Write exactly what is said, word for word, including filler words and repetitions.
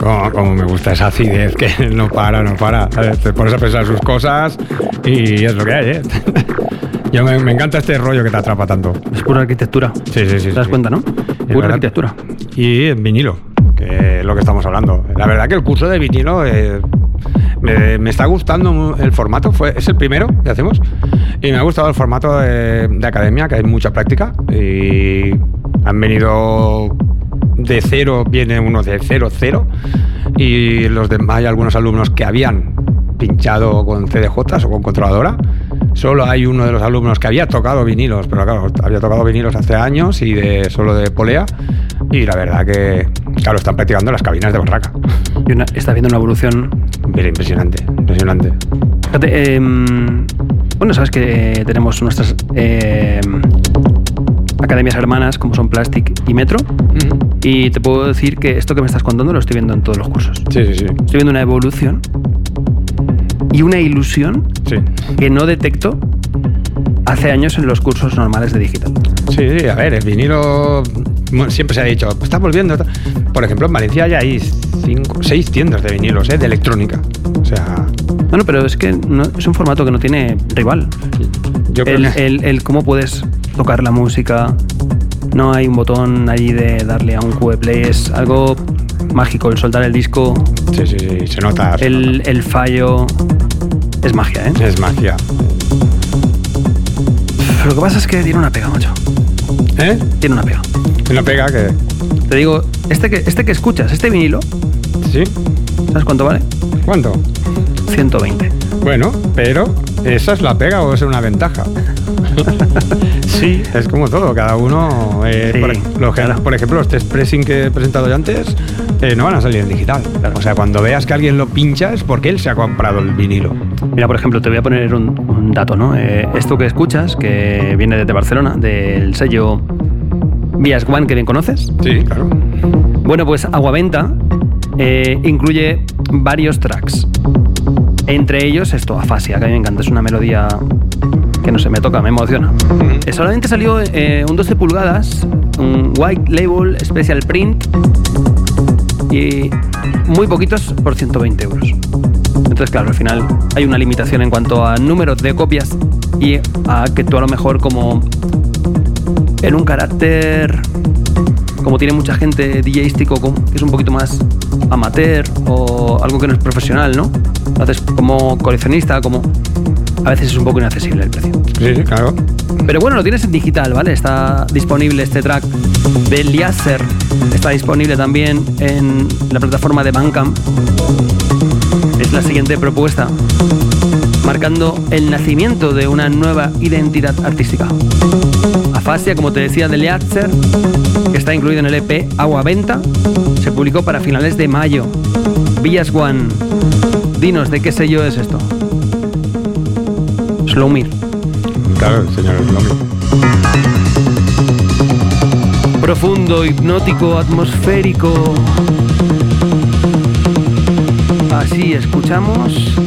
Como, como me gusta esa acidez que no para, no para. ¿Sabes? Te pones a pensar sus cosas y es lo que hay, ¿eh? Yo me, me encanta este rollo que te atrapa tanto. Es pura arquitectura. Sí, sí, sí. ¿Te das sí. cuenta, no? Pura arquitectura. Y en vinilo, que es lo que estamos hablando. La verdad que el curso de vinilo eh, me, me está gustando el formato. Fue, es el primero que hacemos. Y me ha gustado el formato de, de academia, que hay mucha práctica. Y han venido de cero, viene uno de cero, cero. Y los demás, hay algunos alumnos que habían pinchado con C D Js o con controladora. Solo hay uno de los alumnos que había tocado vinilos, pero claro, había tocado vinilos hace años y de solo de polea. Y la verdad que, claro, están practicando en las cabinas de barraca. Y una, está viendo una evolución. Mira, impresionante, impresionante. Fíjate, eh, bueno, sabes que tenemos nuestras eh, academias hermanas, como son Plastic y Metro. Uh-huh. Y te puedo decir que esto que me estás contando lo estoy viendo en todos los cursos. Sí, sí, sí. Estoy viendo una evolución y una ilusión sí. que no detecto hace años en los cursos normales de digital. Sí, sí, a ver, el vinilo siempre se ha dicho, está volviendo. Por ejemplo, en Valencia ya hay cinco, seis tiendas de vinilos, ¿eh? De electrónica. O sea... Bueno, pero es que no, es un formato que no tiene rival. Yo creo el, que... el, el cómo puedes tocar la música, no hay un botón allí de darle a un Q E Play, es algo mágico, el soltar el disco. Sí, sí, sí, se nota. Se el, nota. el fallo es magia, ¿eh? Es magia. Pero lo que pasa es que tiene una pega, macho. ¿Eh? Tiene una pega. Una pega que... Te digo, este que, este que escuchas, este vinilo... Sí. ¿Sabes cuánto vale? ¿Cuánto? ciento veinte. Bueno, pero ¿esa es la pega o es una ventaja? Sí, es como todo, cada uno... Eh, sí, por, lo, claro. por ejemplo, los test pressing que he presentado yo antes eh, no van a salir en digital. Claro. O sea, cuando veas que alguien lo pincha es porque él se ha comprado el vinilo. Mira, por ejemplo, te voy a poner un, un dato, ¿no? Eh, esto que escuchas, que viene desde Barcelona, del sello V S One, que bien conoces. Sí, claro. Bueno, pues Aguaventa eh, incluye varios tracks. Entre ellos esto, Afasia, que a mí me encanta, es una melodía que no sé, me toca, me emociona. Uh-huh. Solamente salió eh, un doce pulgadas, un white label special print y muy poquitos por ciento veinte euros. Entonces, claro, al final hay una limitación en cuanto a número de copias y a que tú a lo mejor como en un carácter, como tiene mucha gente DJístico, que es un poquito más amateur o algo que no es profesional, ¿no? Entonces, como coleccionista, como a veces es un poco inaccesible el precio. Sí, sí, claro. Pero bueno, lo tienes en digital, ¿vale? Está disponible este track de Liaser. Está disponible también en la plataforma de Bandcamp. Es la siguiente propuesta, marcando el nacimiento de una nueva identidad artística. Afasia, como te decía, de Liaser, que está incluido en el E P Aguaventa, se publicó para finales de mayo. V S One, dinos de qué sello es esto. Slowmir. Claro, señor Slowmir. Profundo, hipnótico, atmosférico. Así escuchamos